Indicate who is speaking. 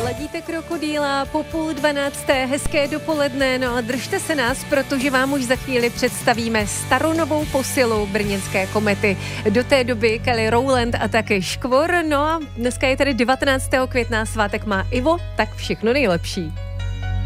Speaker 1: Ladíte Krokodýla po 11:30, hezké dopoledne, no a držte se nás, protože vám už za chvíli představíme staronovou posilu brněnské Komety. Do té doby Kelly Rowland a taky Škvor, no a dneska je tedy 19. května, svátek má Ivo, tak všechno nejlepší.